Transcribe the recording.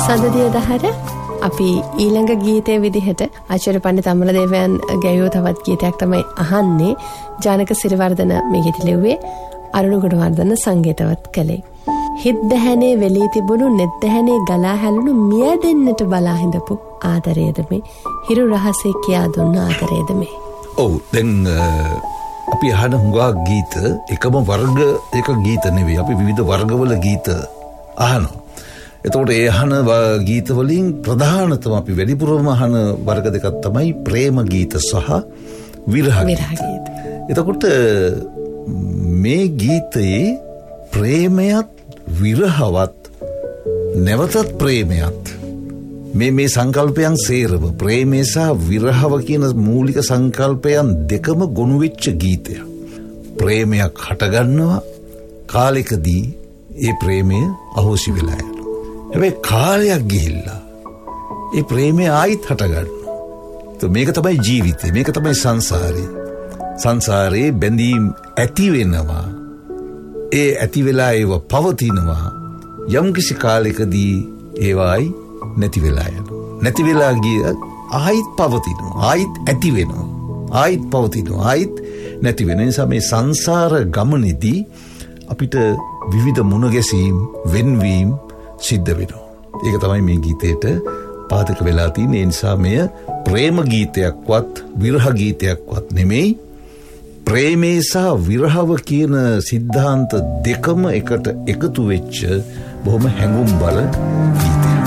සඳදිය දහර අපි ඊළඟ ගීතයේ විදිහට ආචාර්ය පණ්ඩිත අමරදේවයන් ගැයූ තවත් ගීතයක් තමයි අහන්නේ. ජානක සිරිවර්ධන මේ ගීත ලිව්වේ, අරුණ ගුණවර්ධන සංගීතවත් කළේ. හිත් දැහැනේ වෙලී තිබුණු නෙත් දැහැනේ ගලා හැලුණු මිය දෙන්නට බලා හිඳපු ආදරයේද මේ, හිරු රහසේ කියා දුන්න ආදරයේද මේ. ඔව්, දැන් අපි අහන හුඟා ගීත එකම වර්ග එක ගීත නෙවෙයි, අපි විවිධ වර්ගවල ගීත අහනවා. එතකොට ඒ අහන ගීත වලින් ප්‍රධානතම අපි වැඩිපුරම අහන වර්ග දෙකක් තමයි ප්‍රේම ගීත සහ විරහ ගීත. එතකොට මේ ගීතයේ ප්‍රේමයත් විරහවත් නැවතත් ප්‍රේමයත් මේ සංකල්පයන් සේරම ප්‍රේමය සහ විරහව කියන මූලික සංකල්පයන් දෙකම ගොනු වෙච්ච ගීතයක්. ප්‍රේමයක් හටගන්නවා, කාලෙකදී ඒ ප්‍රේමය අහෝසි වෙලා යනවා. හැබැයි කාලයක් ගිහිල්ලා ඒ ප්‍රේමය ආයිත් හටගන්නවා. මේක තමයි ජීවිතය, මේක තමයි සංසාරය. සංසාරේ බැඳීම් ඇති වෙනවා, ඒ ඇති වෙලා ඒව පවතිනවා. යම්කිසි කාලෙකදී ඒවායි නැති වෙලා යනවා. නැති වෙලා ගිය ආයිත් පවතිනවා, ආයිත් ඇති වෙනවා, ආයිත් පවතිනවා, ආයිත් නැති වෙන නිසා මේ සංසාර ගමනේදී අපිට විවිධ මුණ ගැසීම්, වෙන්වීම් සිද්ධ වෙනවා. ඒක තමයි මේ ගීතේට පාදක වෙලා තියෙන. ඒ නිසා මෙය ප්‍රේම ගීතයක්වත් විරහ ගීතයක්වත් නෙමෙයි. ප්‍රේමේ සහ විරහව කියන සිද්ධාන්ත දෙකම එකට එකතු වෙච්ච බොහොම හැඟුම් බර ගීතයක්.